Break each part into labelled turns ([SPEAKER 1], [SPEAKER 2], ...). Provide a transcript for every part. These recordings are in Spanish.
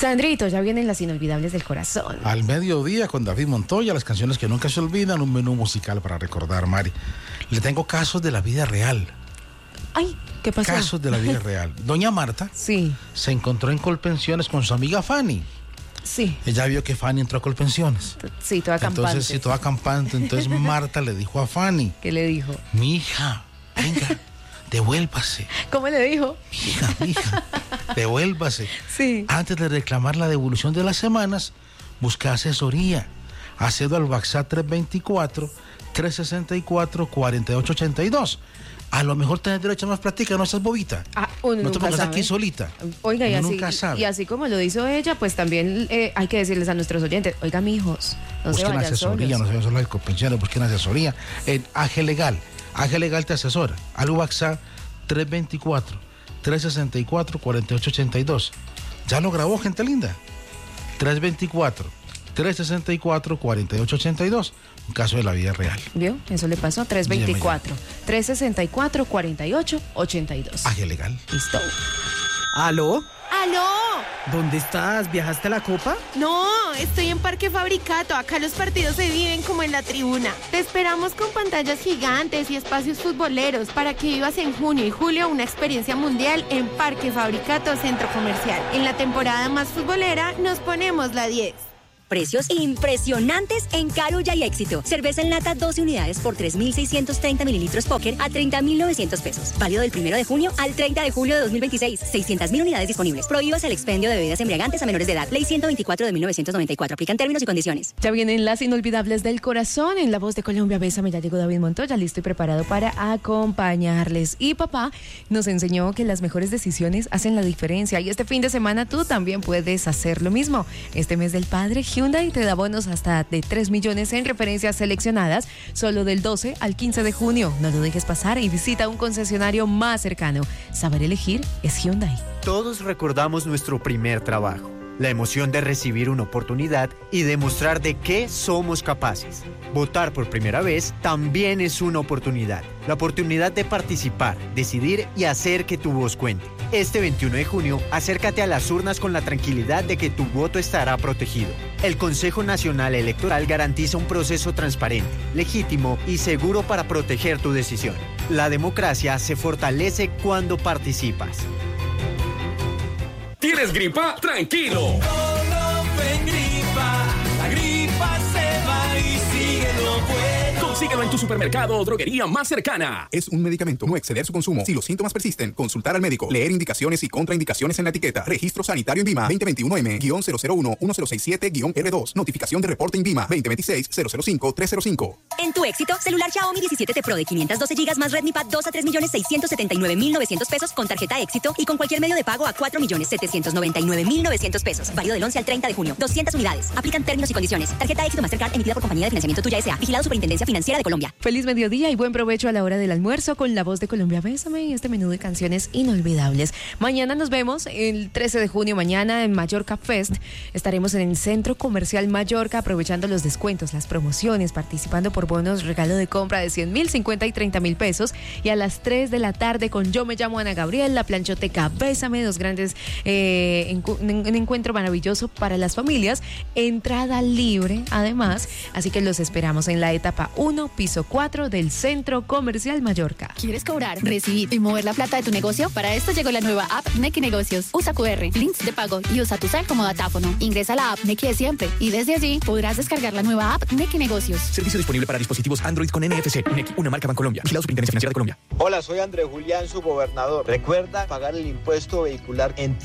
[SPEAKER 1] Sandrito, ya vienen las inolvidables del corazón.
[SPEAKER 2] Al mediodía con David Montoya, las canciones que nunca se olvidan, un menú musical para recordar, Mari. Le tengo casos de la vida real.
[SPEAKER 1] Ay, ¿qué pasó?
[SPEAKER 2] Casos de la vida real. Doña Marta
[SPEAKER 1] Sí.
[SPEAKER 2] se encontró en Colpensiones con su amiga Fanny.
[SPEAKER 1] Sí.
[SPEAKER 2] Ella vio que Fanny entró a Colpensiones.
[SPEAKER 1] Sí, toda campante.
[SPEAKER 2] Entonces, sí, toda campante. Entonces Marta le dijo a Fanny:
[SPEAKER 1] ¿Qué le dijo?
[SPEAKER 2] mi hija, venga, devuélvase.
[SPEAKER 1] ¿Cómo le dijo?
[SPEAKER 2] Mi hija, devuélvase.
[SPEAKER 1] Sí.
[SPEAKER 2] Antes de reclamar la devolución de las semanas, busca asesoría. Accedo al WhatsApp 324-364-4882. A lo mejor tenés derecho a más plática, no seas bobita.
[SPEAKER 1] Uno
[SPEAKER 2] no te
[SPEAKER 1] nunca
[SPEAKER 2] pongas
[SPEAKER 1] sabe.
[SPEAKER 2] aquí solita.
[SPEAKER 1] Oiga,
[SPEAKER 2] Uno nunca sabe.
[SPEAKER 1] y así como lo hizo ella, pues también hay que decirles a nuestros oyentes: oiga, mijos, no se
[SPEAKER 2] Busquen
[SPEAKER 1] vayan
[SPEAKER 2] asesoría,
[SPEAKER 1] solos.
[SPEAKER 2] no se vayan solos de Colpensiones, busquen asesoría. En AG Legal. AG Legal te asesora. Al WhatsApp 324-364-4882. Ya lo grabó, gente linda. 324-364-4882. Un caso de la vida real.
[SPEAKER 1] ¿Vio? Eso le pasó. 324-364-4882.
[SPEAKER 2] AG Legal.
[SPEAKER 1] Listo.
[SPEAKER 3] ¿Aló?
[SPEAKER 4] ¡Aló!
[SPEAKER 3] ¿Dónde estás? ¿Viajaste a la Copa?
[SPEAKER 4] No, estoy en Parque Fabricato. Acá los partidos se viven como en la tribuna. Te esperamos con pantallas gigantes y espacios futboleros para que vivas en junio y julio una experiencia mundial en Parque Fabricato Centro Comercial. En la temporada más futbolera nos ponemos la 10.
[SPEAKER 5] Precios impresionantes en Carulla y Éxito. Cerveza en lata 12 unidades por 3.630 mililitros Póker a 30.900 pesos. Válido del 1 de junio al 30 de julio de 2026. 600.000 unidades disponibles. Prohíbas el expendio de bebidas embriagantes a menores de edad. Ley 124 de 1994. Aplican términos y condiciones.
[SPEAKER 1] Ya vienen las inolvidables del corazón. En La Voz de Colombia, Bésame, ya llegó David Montoya, listo y preparado para acompañarles. Y papá nos enseñó que las mejores decisiones hacen la diferencia. Y este fin de semana tú también puedes hacer lo mismo. Este mes del padre, Hyundai te da bonos hasta de 3 millones en referencias seleccionadas, solo del 12 al 15 de junio. No lo dejes pasar y visita un concesionario más cercano. Saber elegir es Hyundai.
[SPEAKER 6] Todos recordamos nuestro primer trabajo, la emoción de recibir una oportunidad y demostrar de qué somos capaces. Votar por primera vez también es una oportunidad. La oportunidad de participar, decidir y hacer que tu voz cuente. Este 21 de junio, acércate a las urnas con la tranquilidad de que tu voto estará protegido. El Consejo Nacional Electoral garantiza un proceso transparente, legítimo y seguro para proteger tu decisión. La democracia se fortalece cuando participas.
[SPEAKER 7] ¿Tienes gripa? ¡Tranquilo!
[SPEAKER 8] La gripa se va y síguelo bueno.
[SPEAKER 7] Consíguelo en tu supermercado o droguería más cercana.
[SPEAKER 9] Es un medicamento, no exceder su consumo. Si los síntomas persisten, consultar al médico. Leer indicaciones y contraindicaciones en la etiqueta. Registro Sanitario INVIMA 2021M-001-1067-R2. Notificación de reporte INVIMA 2026-005-305.
[SPEAKER 5] En tu Éxito, celular Xiaomi 17T Pro de 512 GB más Redmi Pad 2 a 3.679.900 pesos con tarjeta Éxito y con cualquier medio de pago a 4.799.900 pesos. Válido del 11 al 30 de junio. 200 unidades. Aplican términos y condiciones. Tarjeta Éxito Mastercard emitida por Compañía de Financiamiento Tuya S.A. Vigilado Superintendencia Financiera de Colombia.
[SPEAKER 1] Feliz mediodía y buen provecho a la hora del almuerzo con La Voz de Colombia, Bésame, y este menú de canciones inolvidables. Mañana nos vemos el 13 de junio, mañana en Mallorca Fest. Estaremos en el Centro Comercial Mallorca aprovechando los descuentos, las promociones, participando por bonos, regalo de compra de 100.000, 50 y 30.000 pesos. Y a las 3 de la tarde con Yo Me Llamo Ana Gabriel, la planchoteca Bésame, dos grandes un encuentro maravilloso para las familias. Entrada libre, además. Así que los esperamos en la etapa 1, piso 4 del Centro Comercial Mallorca.
[SPEAKER 10] ¿Quieres cobrar, recibir y mover la plata de tu negocio? Para esto llegó la nueva app Nequi Negocios. Usa QR, links de pago y usa tu cel como datáfono. Ingresa a la app Nequi de siempre y desde allí podrás descargar la nueva app Nequi Negocios.
[SPEAKER 11] Servicio disponible para dispositivos Android con NFC. Nequi, una marca Bancolombia. Vigilado Superintendencia Financiera de Colombia.
[SPEAKER 12] Hola, soy Andrés Julián, su gobernador. Recuerda pagar el impuesto vehicular en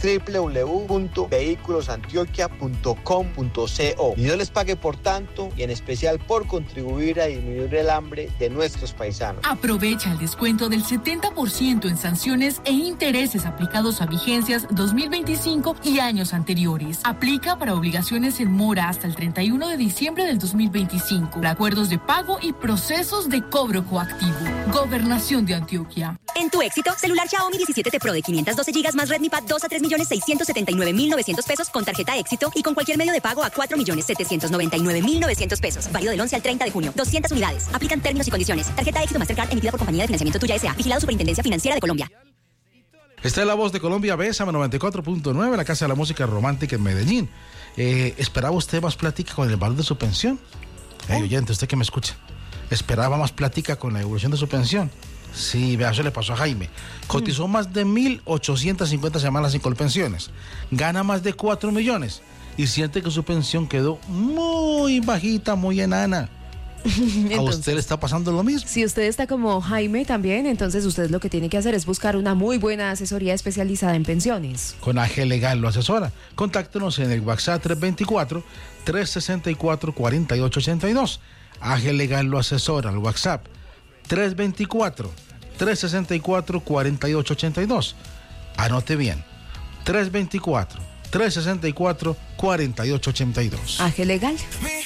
[SPEAKER 12] www.vehiculosantioquia.com.co. Y Dios les pague por tanto y en especial por contribuir a disminuir el hambre de nuestros paisanos.
[SPEAKER 13] Aprovecha el descuento del 70% en sanciones e intereses aplicados a vigencias 2025 y años anteriores. Aplica para obligaciones en mora hasta el 31 de diciembre del 2025. Para acuerdos de pago y procesos de cobro coactivo. Gobernación de Antioquia.
[SPEAKER 5] En tu Éxito, celular Xiaomi 17T Pro de 512 GB más Redmi Pad 2 a 3.679.900 pesos con tarjeta Éxito y con cualquier medio de pago a 4.799.900 pesos. Válido del 11 al 30 de junio. 200 unidades. Aplican términos y condiciones. Tarjeta Éxito Mastercard emitida por Compañía de Financiamiento Tuya S.A. Vigilado Superintendencia Financiera de Colombia.
[SPEAKER 2] Esta es la voz de Colombia, Bésame 94.9, la Casa de la Música Romántica en Medellín. ¿Esperaba usted más plática con el valor de su pensión? Oyente, usted que me escucha. ¿Esperaba más plática con la evolución de su pensión? Sí, vea, eso le pasó a Jaime. Cotizó más de 1.850 semanas sin colpensiones. Gana más de 4 millones. Y siente que su pensión quedó muy bajita, muy enana. Entonces, ¿a usted le está pasando lo mismo?
[SPEAKER 1] Si usted está como Jaime también, entonces usted lo que tiene que hacer es buscar una muy buena asesoría especializada en pensiones.
[SPEAKER 2] Con AG Legal lo asesora. Contáctenos en el WhatsApp 324-364-4882. AG Legal lo asesora al WhatsApp 324-364-4882. Anote bien, 324-364-4882.
[SPEAKER 1] AG Legal.